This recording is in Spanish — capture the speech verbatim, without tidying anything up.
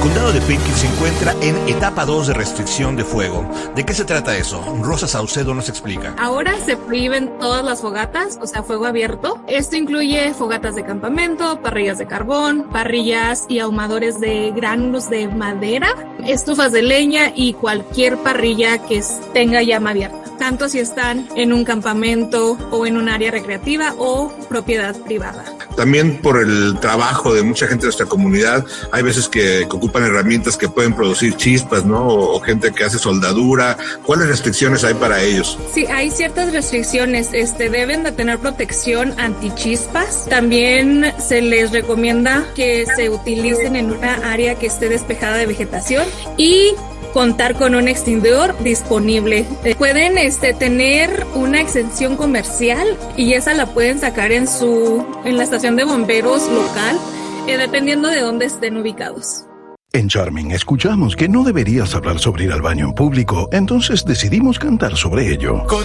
condado de Pitkin se encuentra en etapa dos de restricción de fuego. ¿De qué se trata eso? Rosa Saucedo nos explica. Ahora se prohíben todas las fogatas, o sea, fuego abierto. Esto incluye fogatas de campamento, parrillas de carbón, parrillas y ahumadores de granos de madera, estufas de leña y cualquier parrilla que tenga llama abierta, tanto si están en un campamento o en un área recreativa o propiedad privada. También por el trabajo de mucha gente de nuestra comunidad, hay veces que, que ocupan herramientas que pueden producir chispas, ¿no? O, o gente que hace soldadura. ¿Cuáles restricciones hay para ellos? Sí, hay ciertas restricciones. Este, deben de tener protección antichispas. También se les recomienda que se utilicen en una área que esté despejada de vegetación y contar con un extinguidor disponible. Eh, pueden este, tener una exención comercial y esa la pueden sacar en su en la estación de bomberos local, eh, dependiendo de dónde estén ubicados. En Charming escuchamos que no deberías hablar sobre ir al baño en público, entonces decidimos cantar sobre ello. Con